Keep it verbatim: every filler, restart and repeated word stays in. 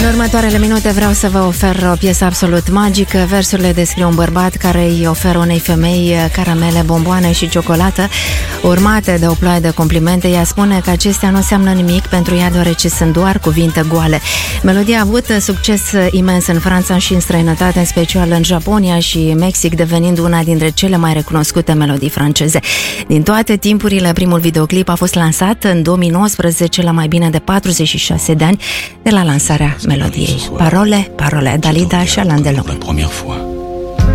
În următoarele minute vreau să vă ofer o piesă absolut magică. Versurile descriu un bărbat care îi oferă unei femei caramele, bomboane și ciocolată, urmate de o ploaie de complimente. Ea spune că acestea nu înseamnă nimic pentru ea, deoarece sunt doar cuvinte goale. Melodia a avut succes imens în Franța și în străinătate, în special în Japonia și Mexic, devenind una dintre cele mai recunoscute melodii franceze din toate timpurile. Primul videoclip a fost lansat în două mii nouăsprezece, la mai bine de patruzeci și șase de ani de la lansarea melodiei. Parole, parole, Dalida și Alain Delon.